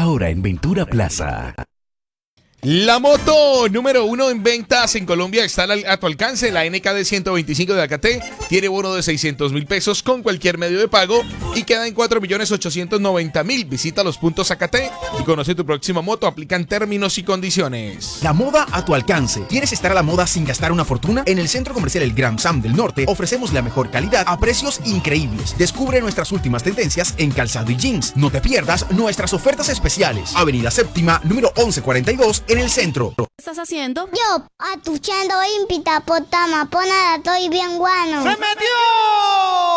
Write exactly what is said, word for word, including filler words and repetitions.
ahora en Ventura Plaza. La moto número uno en ventas en Colombia está a tu alcance. La N K D ciento veinticinco de A K T tiene bono de seiscientos mil pesos con cualquier medio de pago y queda en cuatro millones ochocientos noventa mil. Visita los puntos A K T y conoce tu próxima moto. Aplican términos y condiciones. La moda a tu alcance. ¿Quieres estar a la moda sin gastar una fortuna? En el Centro Comercial El Gran Sam del Norte ofrecemos la mejor calidad a precios increíbles. Descubre nuestras últimas tendencias en calzado y jeans. No te pierdas nuestras ofertas especiales. Avenida Séptima, número once cuarenta y dos, en el centro. ¿Qué estás haciendo? Yo, atuchando impita potama, ponada, estoy bien guano. ¡Se metió!